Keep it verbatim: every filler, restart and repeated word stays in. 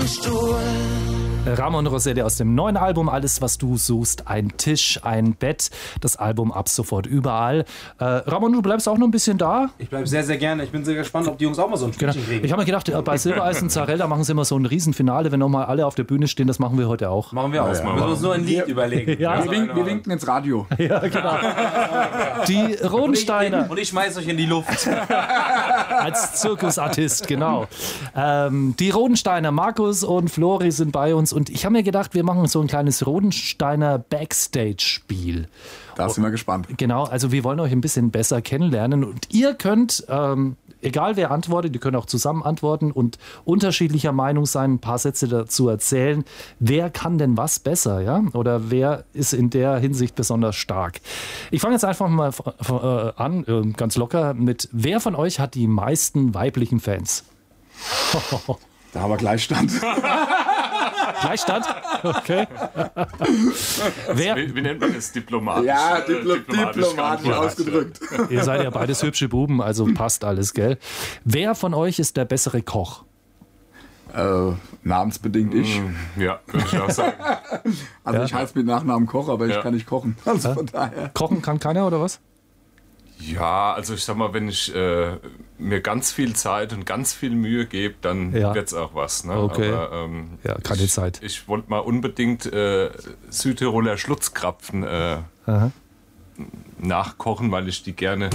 Liegestuhl. Ramon Rossetti aus dem neuen Album Alles, was du suchst, ein Tisch, ein Bett. Das Album ab sofort überall. Äh, Ramon, du bleibst auch noch ein bisschen da? Ich bleibe sehr, sehr gerne. Ich bin sehr gespannt, ob die Jungs auch mal so ein Spielchen Genau. kriegen. Ich habe mir gedacht, bei Silbereisen Zarell, da machen sie immer so ein Riesenfinale, wenn nochmal alle auf der Bühne stehen. Das machen wir heute auch. Machen wir auch. Ja, ja. Müssen wir uns nur ein Lied überlegen. Ja. Wir, wink, wir winken ins Radio. Ja, genau. Die Rodensteiner. Und ich schmeiß euch in die Luft. Als Zirkusartist, genau. Ähm, die Rodensteiner, Markus und Flori sind bei uns und ich habe mir gedacht, wir machen so ein kleines Rodensteiner Backstage-Spiel. Da sind wir gespannt. Genau, also wir wollen euch ein bisschen besser kennenlernen und ihr könnt, ähm, egal wer antwortet, ihr könnt auch zusammen antworten und unterschiedlicher Meinung sein, ein paar Sätze dazu erzählen. Wer kann denn was besser, ja? Oder wer ist in der Hinsicht besonders stark? Ich fange jetzt einfach mal äh, an, äh, ganz locker mit, wer von euch hat die meisten weiblichen Fans? Da haben wir Gleichstand. Gleichstand? Okay. Wer, Wie, wie nennt man das? Diplomatisch? Ja, äh, diplo diplomatisch ausgedrückt. ihr seid ja beides hübsche Buben, also passt alles, gell? Wer von euch ist der bessere Koch? Äh, namensbedingt ich. Ja, würde ich auch sagen. Also Ja. ich heiße mit Nachnamen Koch, aber ich Ja. kann nicht kochen. Also von daher. Kochen kann keiner oder was? Ja, also ich sag mal, wenn ich äh, mir ganz viel Zeit und ganz viel Mühe gebe, dann Ja. wird's auch was. Ne? Okay. Aber, ähm, Ja, keine ich, Zeit. Ich wollte mal unbedingt äh, Südtiroler Schlutzkrapfen äh, Aha. nachkochen, weil ich die gerne